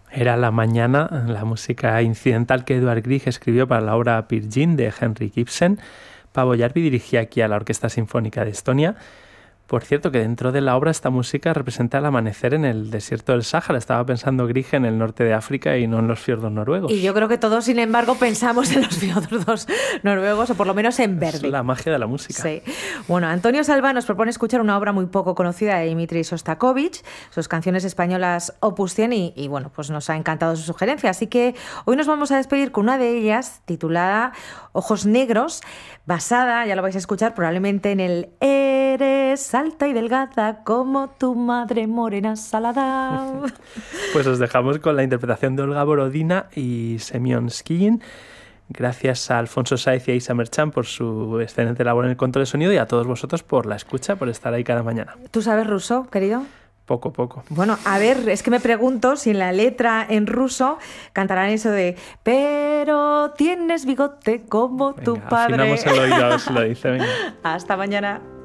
Era La mañana, la música incidental que Edvard Grieg escribió para la obra Peer Gynt de Henrik Ibsen. Pavo Järvi dirigía aquí a la Orquesta Sinfónica de Estonia. Por cierto, que dentro de la obra esta música representa el amanecer en el desierto del Sáhara. Estaba pensando Grieg en el norte de África y no en los fiordos noruegos. Y yo creo que todos, sin embargo, pensamos en los fiordos noruegos, o por lo menos en Verdi. Es la magia de la música. Sí. Bueno, Antonio Salva nos propone escuchar una obra muy poco conocida de Dmitri Shostakovich, sus canciones españolas Opus 100, y bueno, pues nos ha encantado su sugerencia. Así que hoy nos vamos a despedir con una de ellas, titulada Ojos Negros, basada, ya lo vais a escuchar, probablemente en el Eres alta y delgada como tu madre morena salada. Pues os dejamos con la interpretación de Olga Borodina y Semyon Skyin. Gracias a Alfonso Sáez y a Isa Merchan por su excelente labor en el control de sonido y a todos vosotros por la escucha, por estar ahí cada mañana. ¿Tú sabes ruso, querido? Poco. Bueno, a ver, es que me pregunto si en la letra en ruso cantarán eso de pero tienes bigote como tu padre. Afinamos el oído, a ver si lo dice. Venga. Hasta mañana.